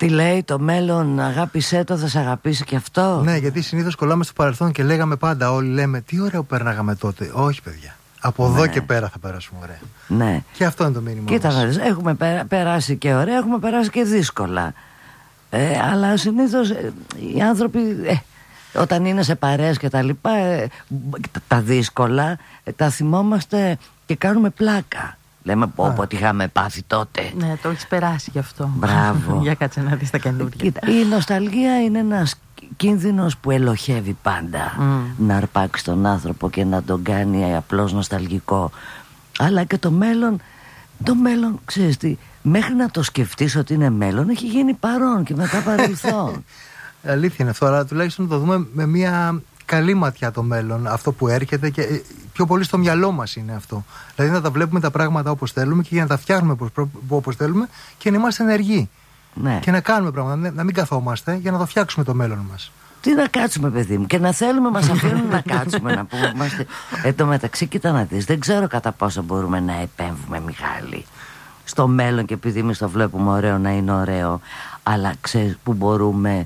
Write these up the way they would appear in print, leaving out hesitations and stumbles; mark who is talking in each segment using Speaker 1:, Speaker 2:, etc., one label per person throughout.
Speaker 1: Τι λέει το μέλλον, αγάπησέ το, θα σε αγαπήσει και αυτό.
Speaker 2: Ναι, γιατί συνήθως κολλάμε στο παρελθόν και λέγαμε πάντα, όλοι λέμε, τι ωραίο που πέρναγαμε τότε. Όχι, παιδιά. Από εδώ και πέρα θα περάσουμε ωραία.
Speaker 1: Ναι.
Speaker 2: Και αυτό είναι το μήνυμα.
Speaker 1: Κοίτα, έχουμε περάσει και ωραία, έχουμε περάσει και δύσκολα. Αλλά συνήθως οι άνθρωποι όταν είναι σε παρέες και τα λοιπά, τα δύσκολα τα θυμόμαστε και κάνουμε πλάκα. Λέμε πω τι είχαμε πάθει τότε.
Speaker 3: Ναι, το έχεις περάσει γι' αυτό.
Speaker 1: Μπράβο.
Speaker 3: Για κάτσε να δεις τα καινούργια.
Speaker 1: Κοίτα, η νοσταλγία είναι ένας κίνδυνος που ελοχεύει πάντα. Να αρπάξει τον άνθρωπο και να τον κάνει απλώς νοσταλγικό. Αλλά και το μέλλον, ξέρεις τι, μέχρι να το σκεφτείς ότι είναι μέλλον, έχει γίνει παρόν και μετά παρελθόν.
Speaker 2: Αλήθεια είναι αυτό, αλλά τουλάχιστον το δούμε με μια καλή ματιά το μέλλον, αυτό που έρχεται, και πιο πολύ στο μυαλό μας είναι αυτό. Δηλαδή να τα βλέπουμε τα πράγματα όπως θέλουμε και για να τα φτιάχνουμε όπως θέλουμε και να είμαστε ενεργοί.
Speaker 1: Ναι.
Speaker 2: Και να κάνουμε πράγματα, να μην καθόμαστε για να το φτιάξουμε το μέλλον μας.
Speaker 1: Τι να κάτσουμε, παιδί μου, και να θέλουμε, μας αφήνουν να κάτσουμε, να πούμε. Εν τω μεταξύ, κοίτα να δεις, δεν ξέρω κατά πόσο μπορούμε να επέμβουμε, Μιχάλη, στο μέλλον, και επειδή εμείς το βλέπουμε ωραίο να είναι ωραίο, αλλά ξέρεις που μπορούμε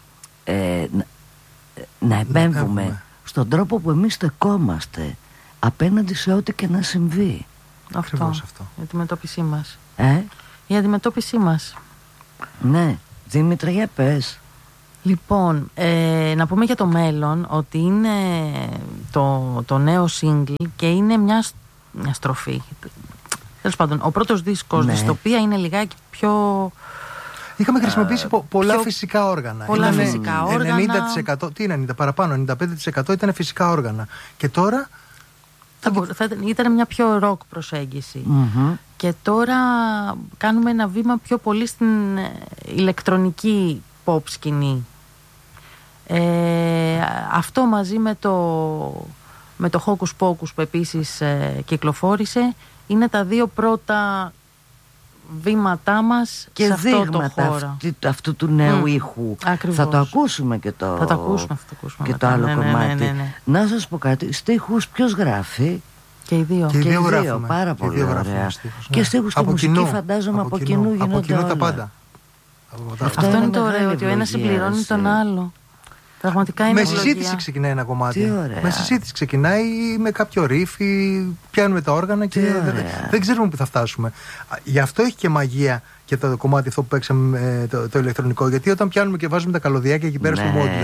Speaker 1: να επέμβουμε στον τρόπο που εμείς στεκόμαστε απέναντι σε ό,τι και να συμβεί.
Speaker 3: Αυτό. Η αντιμετώπιση μας.
Speaker 1: Η
Speaker 3: αντιμετώπιση μας.
Speaker 1: Ναι, Δήμητρα, για πες.
Speaker 3: Λοιπόν, να πούμε για το μέλλον ότι είναι το νέο single και είναι μια στροφή. Τέλος πάντων, ο πρώτος δίσκος, ναι, Δυστοπία, είναι λιγάκι πιο...
Speaker 2: Είχαμε χρησιμοποιήσει πολλά φυσικά όργανα.
Speaker 3: Πολλά φυσικά όργανα.
Speaker 2: 90%, τι είναι, 90% παραπάνω, 95% ήταν φυσικά όργανα. Και τώρα...
Speaker 3: Ήταν μια πιο ροκ προσέγγιση. Και τώρα κάνουμε ένα βήμα πιο πολύ στην ηλεκτρονική pop σκηνή. Αυτό μαζί με το Hocus Pocus που επίσης κυκλοφόρησε είναι τα δύο πρώτα βήματά μας και σε αυτό το χώρο.
Speaker 1: Αυτού του νέου ήχου.
Speaker 3: Ακριβώς.
Speaker 1: Θα το ακούσουμε και το,
Speaker 3: θα το ακούσουμε
Speaker 1: και το άλλο κομμάτι. Να σας πω κάτι, στίχους ποιος γράφει?
Speaker 3: Και οι δύο.
Speaker 1: Και οι δύο πάρα πολύ ωραία. Και στίχους και μουσική φαντάζομαι από κοινού γίνονται όλα.
Speaker 2: Τα πάντα.
Speaker 3: Αυτό είναι το ωραίο, ότι ο ένας συμπληρώνει τον άλλο. Πραγματικά είναι.
Speaker 2: Με συζήτηση ξεκινάει ένα κομμάτι. Με συζήτηση ξεκινάει με κάποιο ρίφ, πιάνουμε τα όργανα και δεν ξέρουμε που θα φτάσουμε. Γι' αυτό έχει και μαγεία και το κομμάτι αυτό που παίξαμε το ηλεκτρονικό. Γιατί όταν πιάνουμε και βάζουμε τα καλωδιάκια εκεί πέρα στο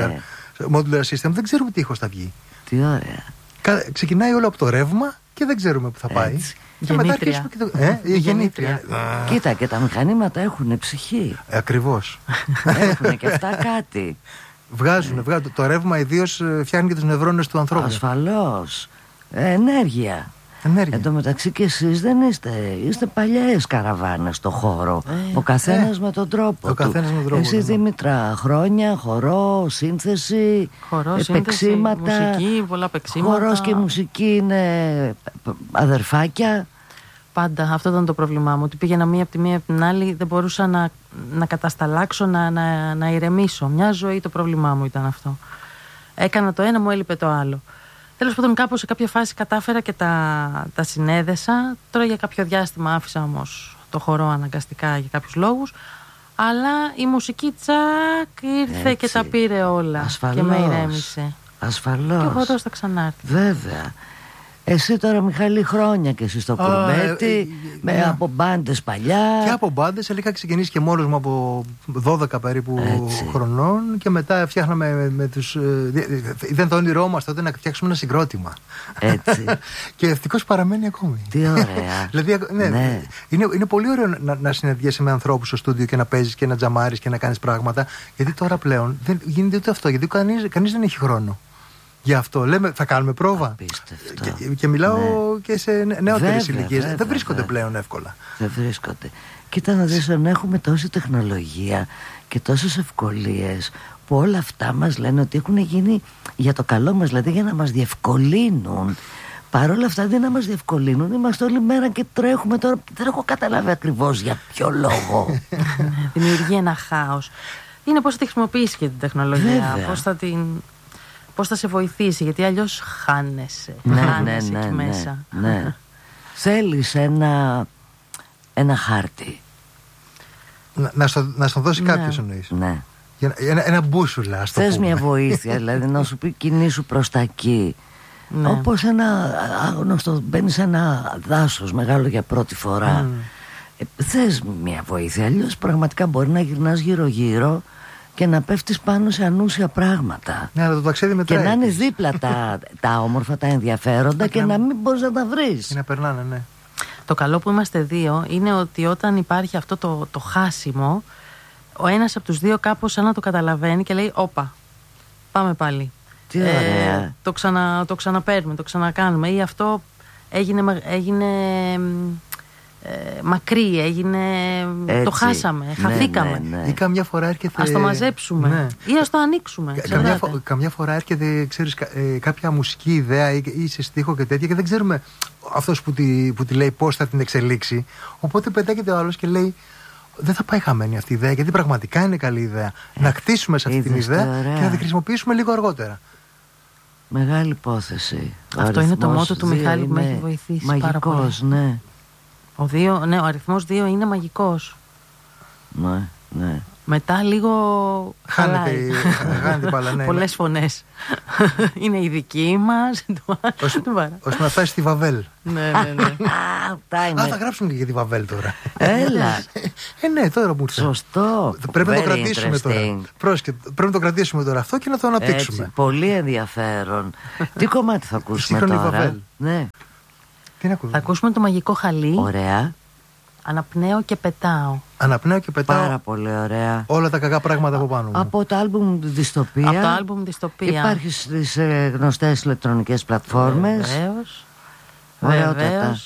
Speaker 2: modular system, δεν ξέρουμε τι ήχος θα βγει.
Speaker 1: Τι ωραία.
Speaker 2: Ξεκινάει όλο από το ρεύμα και δεν ξέρουμε που θα πάει. Και μετά αρχίσουμε και το... η γεννήτρια.
Speaker 1: Κοίτα, και τα μηχανήματα έχουν ψυχή.
Speaker 2: Ακριβώς.
Speaker 1: Έχουν και αυτά κάτι.
Speaker 2: Βγάζουν. Το ρεύμα ιδίως φτιάχνει και τους νευρώνες του ανθρώπου.
Speaker 1: Ασφαλώς. Ενέργεια. Εν τω μεταξύ και εσείς δεν είστε παλιές καραβάνες στο χώρο. Ο καθένας με τον τρόπο του. Εσύ, Δήμητρα, χρόνια, χορό, σύνθεση, παίξίματα,
Speaker 3: μουσική, πολλά παίξίματα.
Speaker 1: Χορός και μουσική είναι αδερφάκια.
Speaker 3: Πάντα αυτό ήταν το πρόβλημά μου, ότι πήγαινα μία από τη μία από την άλλη, δεν μπορούσα να κατασταλάξω, να ηρεμήσω. Μια ζωή το πρόβλημά μου ήταν αυτό. Έκανα το ένα, μου έλειπε το άλλο. Τέλος πάντων, κάπως σε κάποια φάση κατάφερα και τα συνέδεσα. Τώρα για κάποιο διάστημα άφησα όμως το χορό αναγκαστικά για κάποιους λόγους. Αλλά η μουσική τσακ ήρθε και τα πήρε όλα.
Speaker 1: Ασφαλώς.
Speaker 3: Και με ηρέμησε.
Speaker 1: Ασφαλώς.
Speaker 3: Και ο χορός θα ξανάρθει.
Speaker 1: Βέβαια. Εσύ τώρα, Μιχάλη, χρόνια και εσύ στο κουρμπέτι, από μπάντες παλιά.
Speaker 2: Και από μπάντες, είχα ξεκινήσει και μόνος μου από 12 περίπου χρονών και μετά φτιάχναμε με τους... Ήταν το όνειρό μας τότε να φτιάξουμε ένα συγκρότημα.
Speaker 1: Έτσι.
Speaker 2: Και ευτυχώς παραμένει ακόμη.
Speaker 1: Τι ωραία.
Speaker 2: Δηλαδή, ναι. Είναι πολύ ωραίο να συναντιέσαι με ανθρώπους στο στούντιο και να παίζεις και να τζαμάρεις και να κάνεις πράγματα. Γιατί τώρα πλέον δεν γίνεται ούτε αυτό, γιατί κανείς δεν έχει χρόνο. Γι' αυτό λέμε, θα κάνουμε πρόβα. Και μιλάω και σε νεότερες ηλικίες. Δεν βρίσκονται πλέον εύκολα.
Speaker 1: Δεν βρίσκονται. Κοίτα να δεις, αν έχουμε τόση τεχνολογία και τόσες ευκολίες, που όλα αυτά μας λένε ότι έχουν γίνει για το καλό μας, δηλαδή για να μας διευκολύνουν. Παρ' όλα αυτά, αντί να μας διευκολύνουν, είμαστε όλη μέρα και τρέχουμε τώρα. Δεν έχω καταλάβει ακριβώς για ποιο λόγο.
Speaker 3: Δημιουργεί ένα χάος. Είναι πώς θα τη χρησιμοποιήσει και την τεχνολογία. Πώς θα σε βοηθήσει, γιατί αλλιώς χάνεσαι. Χάνεσαι εκεί μέσα.
Speaker 1: Ναι. Θέλεις ένα χάρτη.
Speaker 2: Να στον δώσει κάποιος εννοείς.
Speaker 1: Ναι.
Speaker 2: Ένα μπούσουλα, ας το πούμε.
Speaker 1: Θες μια βοήθεια, δηλαδή να σου πει κινήσου προς τα εκεί. Ναι. Όπως ένα άγνωστο, μπαίνει σε ένα δάσος μεγάλο για πρώτη φορά. Θες μια βοήθεια, αλλιώς πραγματικά μπορεί να γυρνάς γύρω-γύρω και να πέφτεις πάνω σε ανούσια πράγματα.
Speaker 2: Ναι, αλλά το ταξίδι μετράει.
Speaker 1: Και να είναι δίπλα τα όμορφα, τα ενδιαφέροντα και να μην μπορείς να τα βρεις.
Speaker 2: Και να περνάνε, ναι.
Speaker 3: Το καλό που είμαστε δύο είναι ότι όταν υπάρχει αυτό το χάσιμο, ο ένας από τους δύο κάπως σαν να το καταλαβαίνει και λέει όπα, πάμε πάλι.
Speaker 1: Τι ωραία.
Speaker 3: Το ξαναπαίρνουμε, το ξανακάνουμε. Ή αυτό έγινε μακρύ, έτσι, το χάσαμε, χαθήκαμε.
Speaker 2: Ή καμιά φορά έρχεται.
Speaker 3: Ας το μαζέψουμε, ναι. Ή ας το ανοίξουμε.
Speaker 2: Καμιά φορά έρχεται, ξέρεις, κάποια μουσική ιδέα ή σε στίχο και τέτοια και δεν ξέρουμε αυτός που τη λέει πώς θα την εξελίξει. Οπότε πετάγεται ο άλλος και λέει δεν θα πάει χαμένη αυτή η ιδέα, γιατί πραγματικά είναι καλή ιδέα. Να κτίσουμε σε αυτή την ιδέα και να τη χρησιμοποιήσουμε λίγο αργότερα.
Speaker 1: Μεγάλη υπόθεση.
Speaker 3: Αυτό είναι το μότο του Μιχάλη που με έχει βοηθήσει πάρα πολύ.
Speaker 1: Μαγικός, ναι.
Speaker 3: Ο αριθμός 2 είναι μαγικός.
Speaker 1: Ναι.
Speaker 3: Μετά λίγο
Speaker 2: χάνεται πάλι, ναι.
Speaker 3: Πολλές φωνές. Είναι η δική μας.
Speaker 2: Ώστε να φτάσει στη Βαβέλ.
Speaker 3: Ναι.
Speaker 2: Θα γράψουμε και για τη Βαβέλ τώρα.
Speaker 1: Έλα.
Speaker 2: Ναι, τώρα που ήρθε.
Speaker 1: Σωστό.
Speaker 2: Πρέπει να το κρατήσουμε τώρα. Πρέπει να το κρατήσουμε τώρα αυτό και να το αναπτύξουμε.
Speaker 1: Έτσι, πολύ ενδιαφέρον. Τι κομμάτι θα ακούσουμε τώρα?
Speaker 2: Βαβέλ.
Speaker 1: Ναι.
Speaker 3: Θα ακούσουμε το Μαγικό Χαλί.
Speaker 1: Ωραία.
Speaker 3: Αναπνέω και πετάω.
Speaker 2: Αναπνέω και πετάω.
Speaker 1: Πάρα πολύ ωραία.
Speaker 2: Όλα τα κακά πράγματα από πάνω μου.
Speaker 1: Από το άλμπουμ Δυστοπία.
Speaker 3: Από το άλμπουμ Δυστοπία.
Speaker 1: Υπάρχει στις γνωστές ηλεκτρονικές πλατφόρμες.
Speaker 3: Βεβαίως.